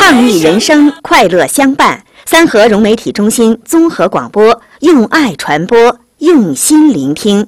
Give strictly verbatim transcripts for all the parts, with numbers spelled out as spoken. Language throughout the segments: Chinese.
倡议人生，快乐相伴。三河融媒体中心综合广播，用爱传播，用心聆听。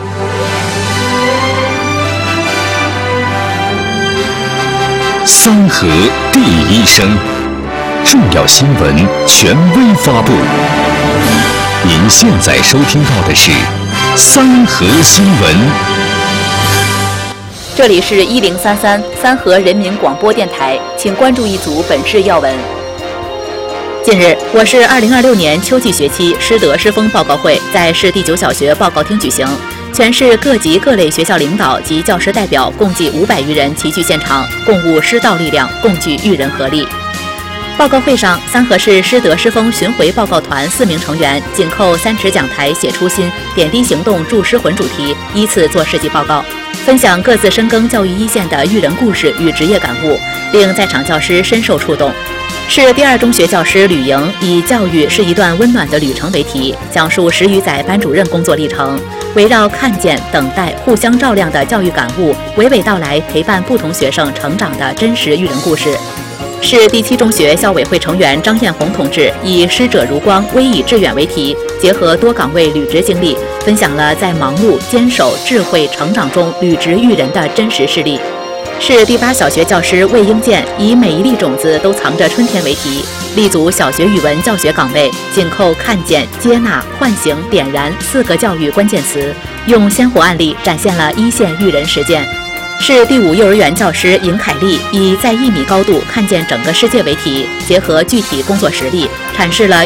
三河第一声，重要新闻权威发布。您现在收听到的是三河新闻。 这里是一零三三三河人民广播电台，请关注一组本市要闻。近日，我市二零二六年秋季学期师德师风报告会在市第九小学报告厅举行，全市各级各类学校领导及教师代表共计五百余人齐聚现场，共务师道力量，共聚育人合力。报告会上，三河市师德师风巡回报告团四名成员紧扣三尺讲台写初心，点滴行动助师魂主题，依次做事迹报告，分享各自深耕教育一线的育人故事与职业感悟，令在场教师深受触动。市第二中学教师吕莹以“教育是一段温暖的旅程”为题，讲述十余载班主任工作历程，围绕看见、等待、互相照亮的教育感悟，娓娓道来陪伴不同学生成长的真实育人故事。市第七中学校委会成员张艳红同志以“师者如光，威以致远”为题，结合多岗位履职经历，分享了在忙碌、坚守、智慧、成长中履职育人的真实事例。市第八小学教师魏英健以“每一粒种子都藏着春天”为题，立足小学语文教学岗位，紧扣看见、接纳、唤醒、点燃四个教育关键词，用鲜活案例展现了一线育人实践。市第五幼儿园教师尹凯丽以“在一米高度看见整个世界”为题，结合具体工作实例，阐释了